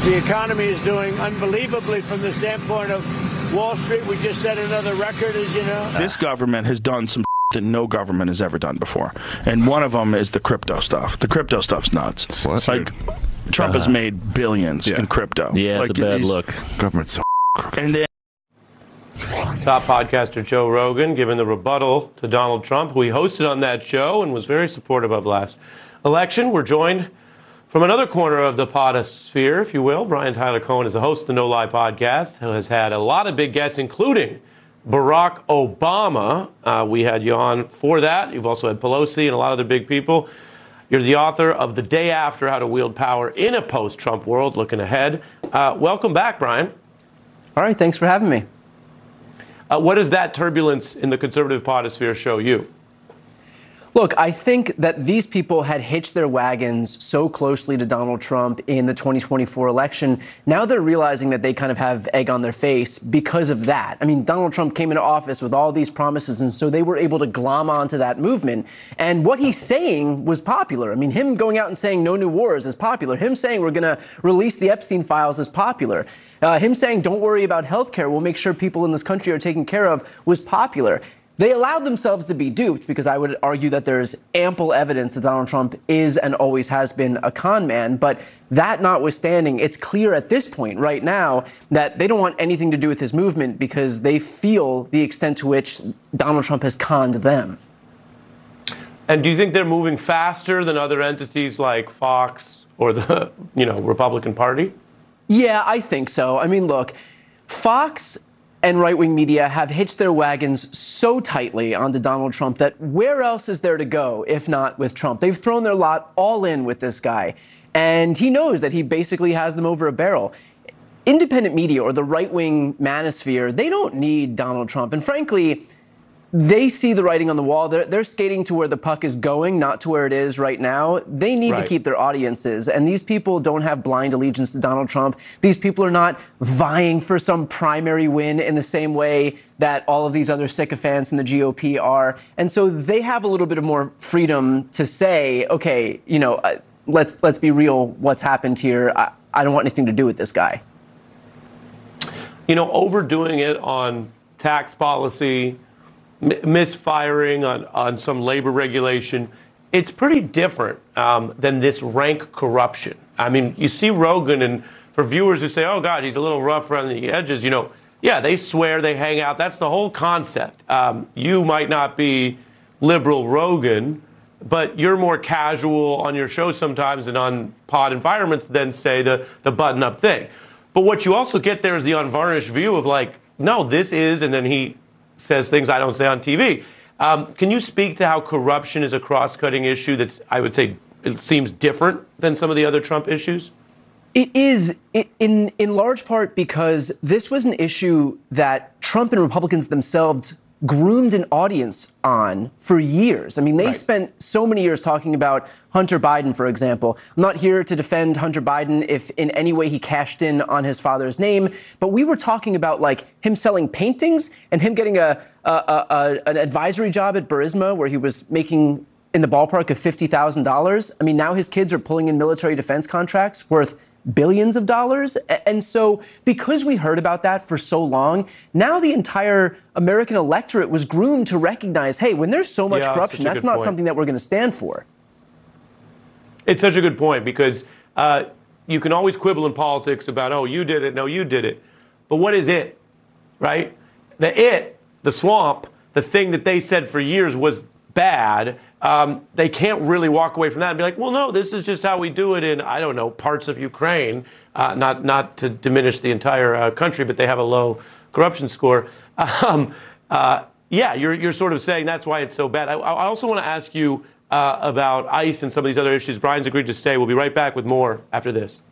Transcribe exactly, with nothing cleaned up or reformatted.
The economy is doing unbelievably from the standpoint of Wall Street. We just set another record, as you know. This government has done some that no government has ever done before. And one of them is the crypto stuff. The crypto stuff's nuts. What? Like, Trump uh, has made billions yeah. in crypto. Yeah, like, it's a bad look. Government's so and then Top podcaster Joe Rogan giving the rebuttal to Donald Trump, who he hosted on that show and was very supportive of last election. We're joined from another corner of the podosphere, if you will. Brian Tyler Cohen is the host of the No Lie podcast, who has had a lot of big guests, including Barack Obama. Uh, we had you on for that. You've also had Pelosi and a lot of other big people. You're the author of The Day After, How to Wield Power in a Post-Trump World, looking ahead. Uh, welcome back, Brian. All right, thanks for having me. Uh, what does that turbulence in the conservative podosphere show you? Look, I think that these people had hitched their wagons so closely to Donald Trump in the twenty twenty-four election. Now they're realizing that they kind of have egg on their face because of that. I mean, Donald Trump came into office with all these promises, and so they were able to glom onto that movement. And what he's saying was popular. I mean, him going out and saying no new wars is popular. Him saying we're going to release the Epstein files is popular. Uh, him saying don't worry about health care, we'll make sure people in this country are taken care of, was popular. They allowed themselves to be duped because I would argue that there's ample evidence that Donald Trump is and always has been a con man. But that notwithstanding, it's clear at this point right now that they don't want anything to do with his movement because they feel the extent to which Donald Trump has conned them. And do you think they're moving faster than other entities like Fox or the, you know, Republican Party? Yeah, I think so. I mean, look, Fox and right-wing media have hitched their wagons so tightly onto Donald Trump that where else is there to go if not with Trump? They've thrown their lot all in with this guy, and he knows that he basically has them over a barrel. Independent media or the right-wing manosphere, they don't need Donald Trump, and frankly, they see the writing on the wall. They're, they're skating to where the puck is going, not to where it is right now. They need right. to keep their audiences. And these people don't have blind allegiance to Donald Trump. These people are not vying for some primary win in the same way that all of these other sycophants in the G O P are. And so they have a little bit of more freedom to say, okay, you know, uh, let's let's be real. What's happened here? I, I don't want anything to do with this guy. You know, overdoing it on tax policy, misfiring on, on some labor regulation, it's pretty different um, than this rank corruption. I mean, you see Rogan, and for viewers who say, oh, God, he's a little rough around the edges, you know, yeah, they swear, they hang out. That's the whole concept. Um, you might not be liberal Rogan, but you're more casual on your show sometimes and on pod environments than, say, the, the button-up thing. But what you also get there is the unvarnished view of, like, no, this is, and then he says things I don't say on T V. Um, can you speak to how corruption is a cross-cutting issue that's, I would say, it seems different than some of the other Trump issues? It is, in, in large part because this was an issue that Trump and Republicans themselves groomed an audience on for years. I mean, they right. spent so many years talking about Hunter Biden, for example. I'm not here to defend Hunter Biden if in any way he cashed in on his father's name, but we were talking about like him selling paintings and him getting a, a, a an advisory job at Burisma where he was making in the ballpark of fifty thousand dollars. I mean, now his kids are pulling in military defense contracts worth billions of dollars. And so because we heard about that for so long, now the entire American electorate was groomed to recognize, hey, when there's so much yeah, corruption, that's not point. something that we're going to stand for. It's such a good point because uh, you can always quibble in politics about, oh, you did it, no, you did it. But what is it, right? The it, the swamp, the thing that they said for years was bad, Um, they can't really walk away from that and be like, well, no, this is just how we do it in, I don't know, parts of Ukraine, uh, not not to diminish the entire uh, country, but they have a low corruption score. Um, uh, yeah, you're, you're sort of saying that's why it's so bad. I, I also want to ask you uh, about ICE and some of these other issues. Brian's agreed to stay. We'll be right back with more after this.